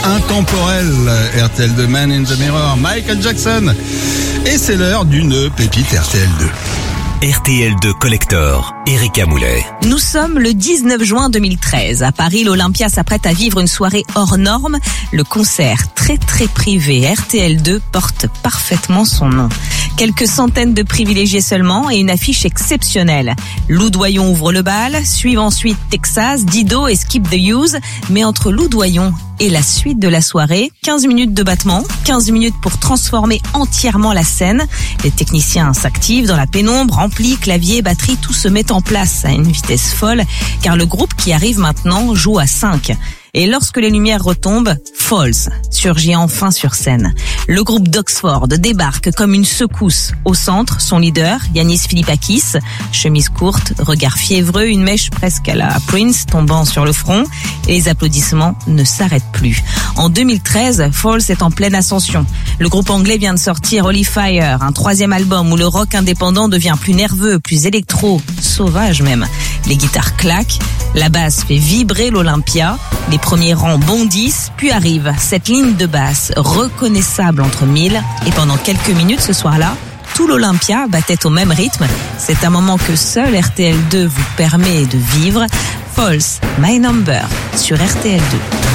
intemporel. RTL 2, Man in the Mirror, Michael Jackson. Et c'est l'heure d'une pépite RTL 2. RTL2 Collector, Erika Moulet. Nous sommes le 19 juin 2013. À Paris, l'Olympia s'apprête à vivre une soirée hors norme. Le concert très privé RTL2 porte parfaitement son nom. Quelques centaines de privilégiés seulement et une affiche exceptionnelle. Lou Doyon ouvre le bal, suivent ensuite Texas, Dido et Skip the Use. Mais entre Lou Doyon et la suite de la soirée, 15 minutes de battement, 15 minutes pour transformer entièrement la scène. Les techniciens s'activent dans la pénombre, ampli, clavier, batterie, tout se met en place à une vitesse folle, car le groupe qui arrive maintenant joue à 5. Et lorsque les lumières retombent, Falls surgit enfin sur scène. Le groupe d'Oxford débarque comme une secousse. Au centre, son leader, Yannis Philippakis, chemise courte, regard fiévreux, une mèche presque à la Prince tombant sur le front, et les applaudissements ne s'arrêtent plus. En 2013, Falls est en pleine ascension. Le groupe anglais vient de sortir Holy Fire, un 3e album où le rock indépendant devient plus nerveux, plus électro, sauvage même. Les guitares claquent, la basse fait vibrer l'Olympia, les premiers rangs bondissent, puis arrive cette ligne de basse reconnaissable entre mille, et pendant quelques minutes ce soir-là, tout l'Olympia battait au même rythme. C'est un moment que seul RTL2 vous permet de vivre. Falls, My Number sur RTL2.